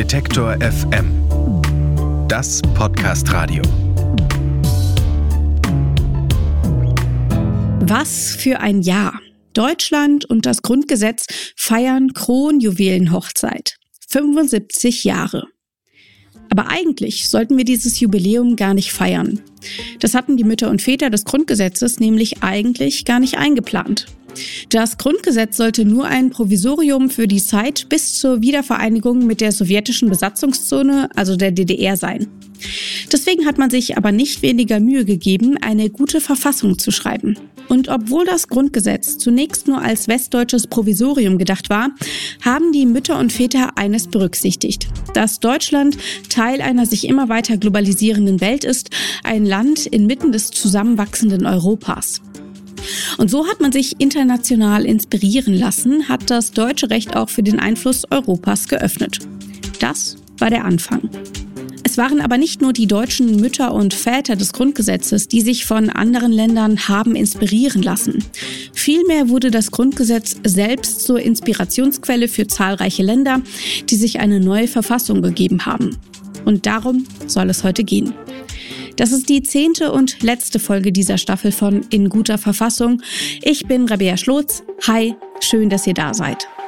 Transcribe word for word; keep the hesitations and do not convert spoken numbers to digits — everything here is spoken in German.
Detektor F M. Das Podcast-Radio. Was für ein Jahr. Deutschland und das Grundgesetz feiern Kronjuwelenhochzeit. fünfundsiebzig Jahre. Aber eigentlich sollten wir dieses Jubiläum gar nicht feiern. Das hatten die Mütter und Väter des Grundgesetzes nämlich eigentlich gar nicht eingeplant. Das Grundgesetz sollte nur ein Provisorium für die Zeit bis zur Wiedervereinigung mit der sowjetischen Besatzungszone, also der D D R, sein. Deswegen hat man sich aber nicht weniger Mühe gegeben, eine gute Verfassung zu schreiben. Und obwohl das Grundgesetz zunächst nur als westdeutsches Provisorium gedacht war, haben die Mütter und Väter eines berücksichtigt: dass Deutschland Teil einer sich immer weiter globalisierenden Welt ist, ein Land inmitten des zusammenwachsenden Europas. Und so hat man sich international inspirieren lassen, hat das deutsche Recht auch für den Einfluss Europas geöffnet. Das war der Anfang. Es waren aber nicht nur die deutschen Mütter und Väter des Grundgesetzes, die sich von anderen Ländern haben inspirieren lassen. Vielmehr wurde das Grundgesetz selbst zur Inspirationsquelle für zahlreiche Länder, die sich eine neue Verfassung gegeben haben. Und darum soll es heute gehen. Das ist die zehnte und letzte Folge dieser Staffel von In guter Verfassung. Ich bin Rabea Schlotz. Hi, schön, dass ihr da seid.